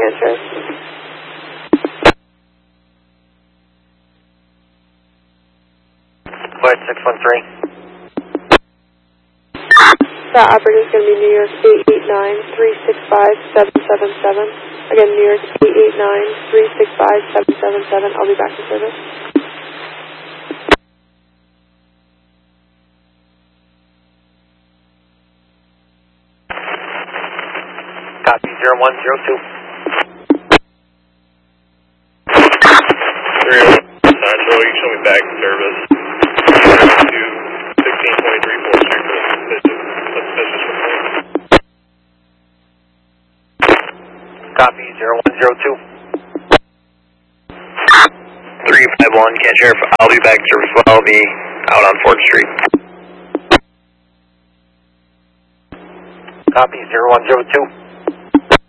Can Sheriff. Flight 613. That operator is going to be New York 889-365-777. Again, New York 889-365-777. I'll be back in service. Copy 0102. 309, you can show me back in service. To 1623 4th Street for suspicious report. Copy 0102. 351, Can Sheriff. I'll be back in service. I'll be out on 4th Street. Copy 0102.